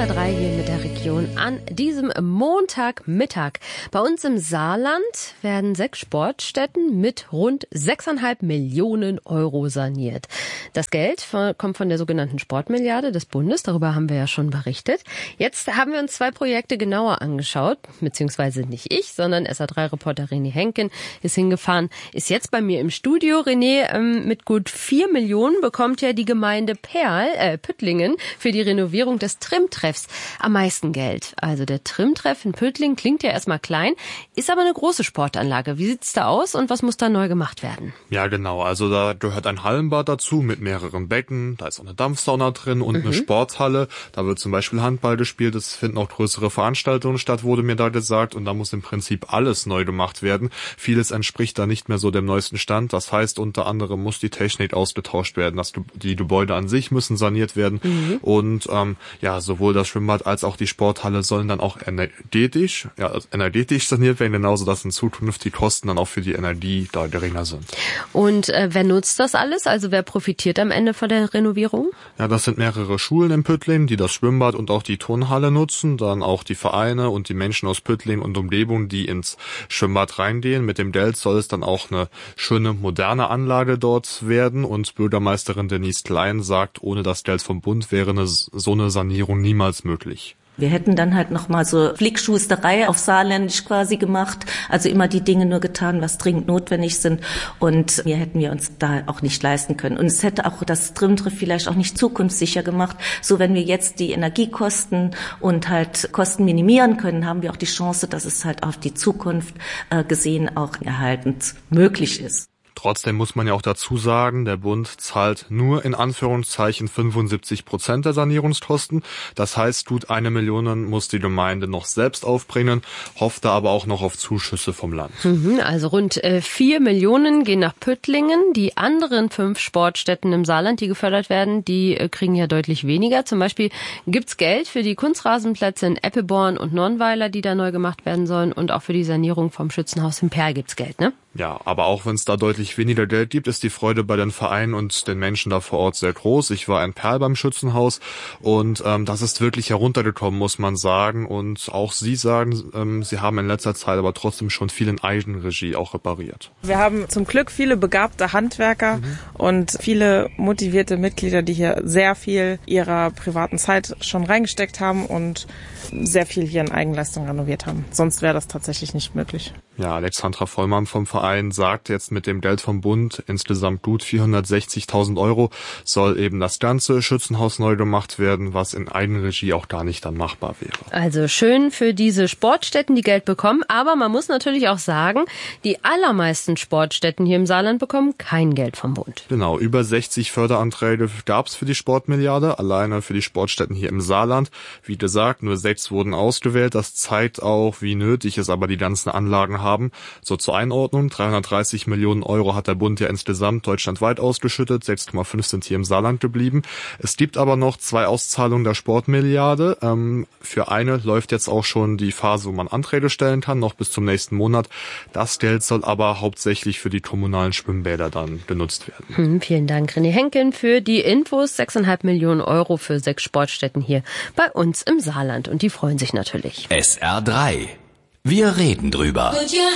SR3 hier mit der Region an diesem Montagmittag. Bei uns im Saarland werden 6 Sportstätten mit rund 6,5 Millionen Euro saniert. Das Geld kommt von der sogenannten Sportmilliarde des Bundes, darüber haben wir ja schon berichtet. Jetzt haben wir uns 2 Projekte genauer angeschaut, beziehungsweise nicht ich, sondern SR3-Reporter René Henken ist hingefahren, ist jetzt bei mir im Studio. René, mit gut 4 Millionen bekommt ja die Gemeinde Püttlingen für die Renovierung des Trimtreffs am meisten Geld. Also der Trimtreff in Püttlingen klingt ja erstmal klein, ist aber eine große Sportanlage. Wie sieht's da aus und was muss da neu gemacht werden? Ja, genau. Also da gehört ein Hallenbad dazu mit mehreren Becken. Da ist auch eine Dampfsauna drin und eine Sporthalle. Da wird zum Beispiel Handball gespielt. Es finden auch größere Veranstaltungen statt, wurde mir da gesagt. Und da muss im Prinzip alles neu gemacht werden. Vieles entspricht da nicht mehr so dem neuesten Stand. Das heißt, unter anderem muss die Technik ausgetauscht werden. Die Gebäude an sich müssen saniert werden. Und sowohl das Schwimmbad als auch die Sporthalle sollen dann auch energetisch saniert werden, genauso dass in Zukunft die Kosten dann auch für die Energie da geringer sind. Und wer nutzt das alles? Also wer profitiert am Ende von der Renovierung? Ja, das sind mehrere Schulen in Püttlingen, die das Schwimmbad und auch die Turnhalle nutzen, dann auch die Vereine und die Menschen aus Püttlingen und Umgebung, die ins Schwimmbad reingehen. Mit dem Geld soll es dann auch eine schöne, moderne Anlage dort werden und Bürgermeisterin Denise Klein sagt, ohne das Geld vom Bund wäre so eine Sanierung niemals möglich. Wir hätten dann halt nochmal so Flickschusterei auf Saarländisch quasi gemacht, also immer die Dinge nur getan, was dringend notwendig sind und mehr hätten wir uns da auch nicht leisten können. Und es hätte auch das Trimtreff vielleicht auch nicht zukunftssicher gemacht. So wenn wir jetzt die Energiekosten und halt Kosten minimieren können, haben wir auch die Chance, dass es halt auf die Zukunft gesehen auch erhaltend möglich ist. Trotzdem muss man ja auch dazu sagen, der Bund zahlt nur in Anführungszeichen 75% der Sanierungskosten. Das heißt, gut 1 Million muss die Gemeinde noch selbst aufbringen, hofft aber auch noch auf Zuschüsse vom Land. Also rund 4 Millionen gehen nach Püttlingen. Die anderen 5 Sportstätten im Saarland, die gefördert werden, die kriegen ja deutlich weniger. Zum Beispiel gibt's Geld für die Kunstrasenplätze in Eppeborn und Nonnweiler, die da neu gemacht werden sollen. Und auch für die Sanierung vom Schützenhaus in Perl gibt's Geld, ne? Ja, aber auch wenn es da deutlich weniger Geld gibt, ist die Freude bei den Vereinen und den Menschen da vor Ort sehr groß. Ich war in Perl beim Schützenhaus und das ist wirklich heruntergekommen, muss man sagen. Und auch Sie sagen, Sie haben in letzter Zeit aber trotzdem schon viel in Eigenregie auch repariert. Wir haben zum Glück viele begabte Handwerker und viele motivierte Mitglieder, die hier sehr viel ihrer privaten Zeit schon reingesteckt haben und sehr viel hier in Eigenleistung renoviert haben. Sonst wäre das tatsächlich nicht möglich. Ja, Alexandra Vollmann vom Verein sagt jetzt mit dem Geld vom Bund insgesamt gut 460.000 Euro soll eben das ganze Schützenhaus neu gemacht werden, was in Eigenregie auch gar nicht dann machbar wäre. Also schön für diese Sportstätten, die Geld bekommen, aber man muss natürlich auch sagen, die allermeisten Sportstätten hier im Saarland bekommen kein Geld vom Bund. Genau, über 60 Förderanträge gab es für die Sportmilliarde, alleine für die Sportstätten hier im Saarland. Wie gesagt, nur 6 wurden ausgewählt. Das zeigt auch, wie nötig es aber die ganzen Anlagen haben. So zur Einordnung, 330 Millionen Euro hat der Bund ja insgesamt deutschlandweit ausgeschüttet, 6,5 sind hier im Saarland geblieben. Es gibt aber noch 2 Auszahlungen der Sportmilliarde. Für eine läuft jetzt auch schon die Phase, wo man Anträge stellen kann, noch bis zum nächsten Monat. Das Geld soll aber hauptsächlich für die kommunalen Schwimmbäder dann genutzt werden. Vielen Dank, René Henken, für die Infos. 6,5 Millionen Euro für 6 Sportstätten hier bei uns im Saarland. Und die freuen sich natürlich. SR3. Wir reden drüber.